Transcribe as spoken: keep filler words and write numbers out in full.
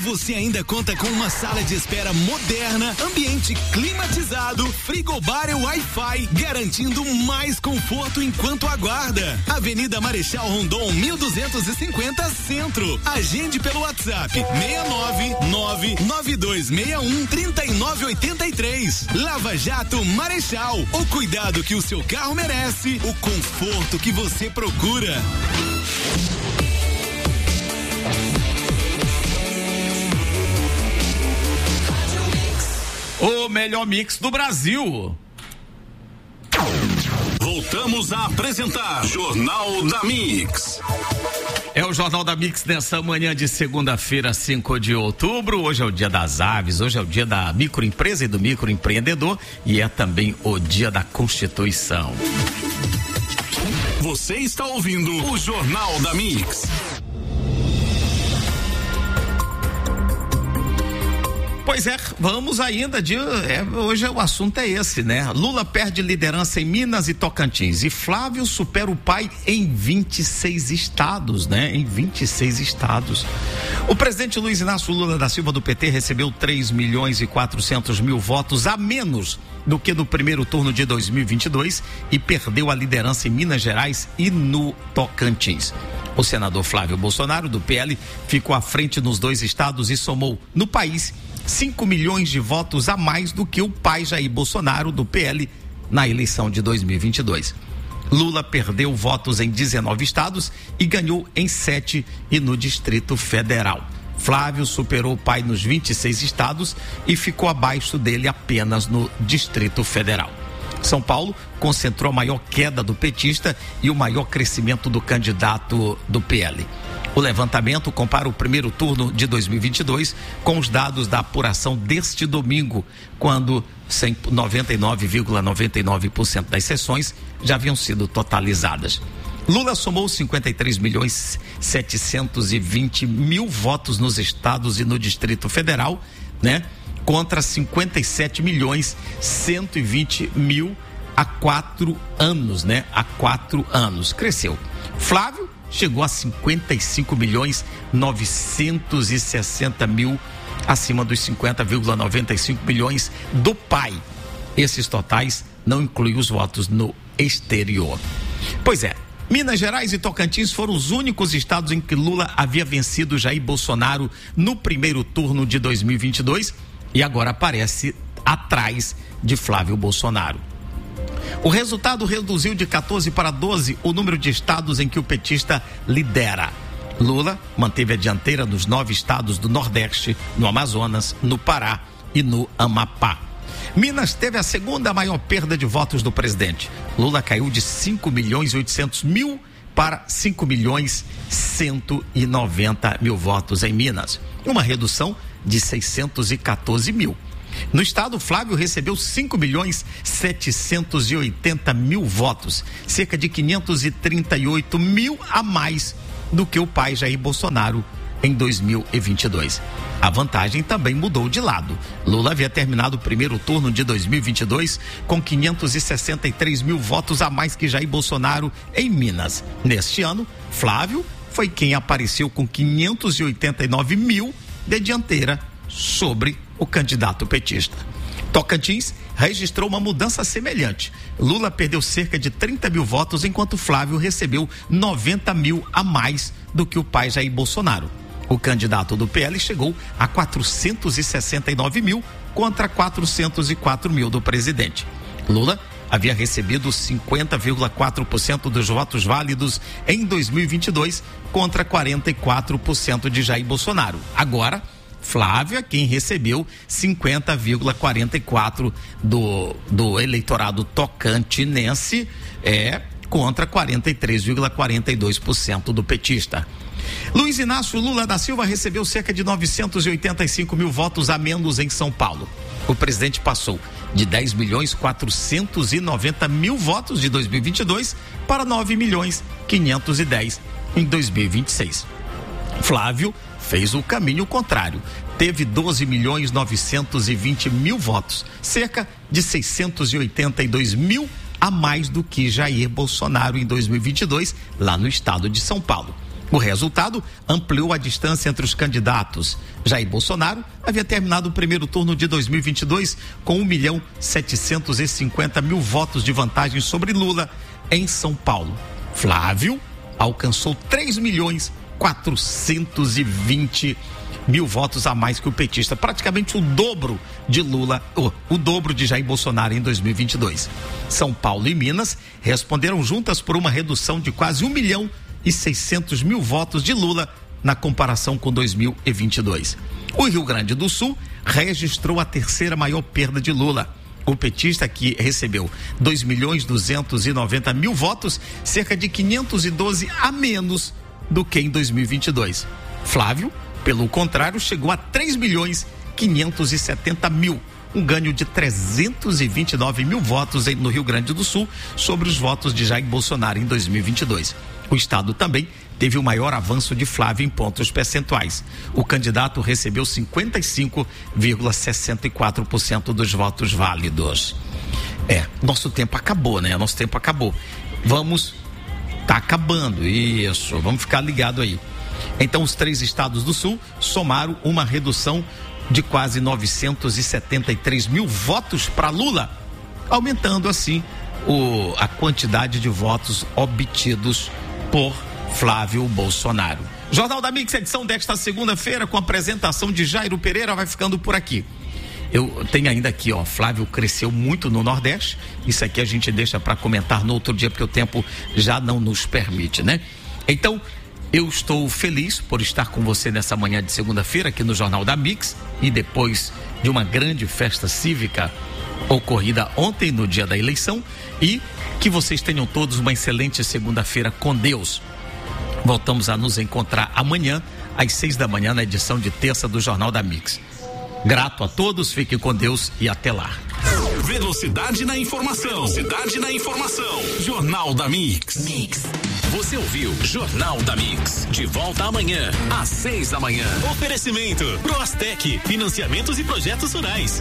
Você ainda conta com uma sala de espera moderna, ambiente climatizado, frigobar e Wi-Fi, garantindo mais conforto enquanto aguarda. Avenida Marechal Rondon, mil duzentos e cinquenta, Centro. Agende pelo WhatsApp seis nove nove nove dois seis um três nove oito três. Lava Jato Marechal, o cuidado que o seu carro merece, o conforto que você procura. O melhor mix do Brasil. Voltamos a apresentar Jornal da Mix. É o Jornal da Mix nessa manhã de segunda-feira, cinco de outubro. Hoje é o dia das aves, hoje é o dia da microempresa e do microempreendedor e é também o dia da Constituição. Você está ouvindo o Jornal da Mix. Pois é, vamos ainda de, é, hoje o assunto é esse, né? Lula perde liderança em Minas e Tocantins e Flávio supera o pai em vinte e seis estados, né? Em vinte e seis estados. O presidente Luiz Inácio Lula da Silva do P T recebeu três milhões e quatrocentos mil votos a menos do que no primeiro turno de dois mil e vinte e dois e perdeu a liderança em Minas Gerais e no Tocantins. O senador Flávio Bolsonaro, do P L, ficou à frente nos dois estados e somou, no país, cinco milhões de votos a mais do que o pai Jair Bolsonaro, do P L, na eleição de dois mil e vinte e dois. Lula perdeu votos em dezenove estados e ganhou em sete e no Distrito Federal. Flávio superou o pai nos vinte e seis estados e ficou abaixo dele apenas no Distrito Federal. São Paulo concentrou a maior queda do petista e o maior crescimento do candidato do P L. O levantamento compara o primeiro turno de dois mil e vinte e dois com os dados da apuração deste domingo, quando noventa e nove vírgula noventa e nove por cento das sessões já haviam sido totalizadas. Lula somou cinquenta e três milhões setecentos e vinte mil votos nos estados e no Distrito Federal, né? Contra cinquenta e sete milhões cento e vinte mil há quatro anos, né? Há quatro anos. Cresceu. Flávio chegou a cinquenta e cinco milhões novecentos e sessenta mil, acima dos cinquenta vírgula noventa e cinco milhões do pai. Esses totais não incluem os votos no exterior. Pois é, Minas Gerais e Tocantins foram os únicos estados em que Lula havia vencido Jair Bolsonaro no primeiro turno de dois mil e vinte e dois e agora aparece atrás de Flávio Bolsonaro. O resultado reduziu de quatorze para doze o número de estados em que o petista lidera. Lula manteve a dianteira nos nove estados do Nordeste, no Amazonas, no Pará e no Amapá. Minas teve a segunda maior perda de votos do presidente. Lula caiu de cinco milhões e oitocentos mil para cinco milhões cento e noventa mil votos em Minas, uma redução de seiscentos e quatorze mil. No estado, Flávio recebeu cinco milhões setecentos e oitenta mil votos, cerca de quinhentos e trinta e oito mil a mais do que o pai Jair Bolsonaro em dois mil e vinte e dois. A vantagem também mudou de lado. Lula havia terminado o primeiro turno de dois mil e vinte e dois com quinhentos e sessenta e três mil votos a mais que Jair Bolsonaro em Minas. Neste ano, Flávio foi quem apareceu com quinhentos e oitenta e nove mil de dianteira sobre o candidato petista. Tocantins registrou uma mudança semelhante. Lula perdeu cerca de trinta mil votos, enquanto Flávio recebeu noventa mil a mais do que o pai Jair Bolsonaro. O candidato do P L chegou a quatrocentos e sessenta e nove mil contra quatrocentos e quatro mil do presidente. Lula havia recebido cinquenta vírgula quatro por cento dos votos válidos em dois mil e vinte e dois contra quarenta e quatro por cento de Jair Bolsonaro. Agora, Flávio é quem recebeu cinquenta vírgula quarenta e quatro do, do eleitorado tocantinense, é, contra quarenta e três vírgula quarenta e dois por cento do petista. Luiz Inácio Lula da Silva recebeu cerca de novecentos e oitenta e cinco mil votos a menos em São Paulo. O presidente passou de dez milhões quatrocentos e noventa mil votos de dois mil e vinte e dois para nove milhões quinhentos e dez em dois mil e vinte e seis. Flávio fez o caminho contrário. Teve doze milhões novecentos e vinte mil votos, cerca de seiscentos e oitenta e dois mil a mais do que Jair Bolsonaro em dois mil e vinte e dois, lá no estado de São Paulo. O resultado ampliou a distância entre os candidatos. Jair Bolsonaro havia terminado o primeiro turno de dois mil e vinte e dois com um milhão setecentos e cinquenta mil votos de vantagem sobre Lula em São Paulo. Flávio alcançou três milhões quatrocentos e vinte mil votos a mais que o petista, praticamente o dobro de Lula, oh, o dobro de Jair Bolsonaro em dois mil e vinte e dois. São Paulo e Minas responderam juntas por uma redução de quase um milhão e seiscentos mil votos de Lula na comparação com dois mil e vinte e dois. O Rio Grande do Sul registrou a terceira maior perda de Lula. O petista, que recebeu dois milhões duzentos e noventa mil votos, cerca de quinhentos e doze a menos do que em dois mil e vinte e dois. Flávio, pelo contrário, chegou a três milhões quinhentos e setenta mil, um ganho de trezentos e vinte e nove mil votos no Rio Grande do Sul sobre os votos de Jair Bolsonaro em dois mil e vinte e dois. O estado também teve o maior avanço de Flávio em pontos percentuais. O candidato recebeu cinquenta e cinco vírgula sessenta e quatro por cento dos votos válidos. É, nosso tempo acabou, né? Nosso tempo acabou. Vamos, tá acabando, isso, vamos ficar ligado aí. Então, os três estados do Sul somaram uma redução de quase novecentos e setenta e três mil votos para Lula, aumentando assim o, a quantidade de votos obtidos por Flávio Bolsonaro. Jornal da Mix, edição desta segunda-feira, com a apresentação de Jairo Pereira, vai ficando por aqui. Eu tenho ainda aqui, ó, Flávio cresceu muito no Nordeste. Isso aqui a gente deixa para comentar no outro dia, porque o tempo já não nos permite, né? Então, eu estou feliz por estar com você nessa manhã de segunda-feira aqui no Jornal da Mix, e depois de uma grande festa cívica ocorrida ontem no dia da eleição, e que vocês tenham todos uma excelente segunda-feira com Deus. Voltamos a nos encontrar amanhã às seis da manhã na edição de terça do Jornal da Mix. Grato a todos, fiquem com Deus e até lá. Velocidade na informação. Velocidade na informação. Jornal da Mix. Mix. Você ouviu Jornal da Mix. De volta amanhã, às seis da manhã. Oferecimento Proastec, financiamentos e projetos rurais.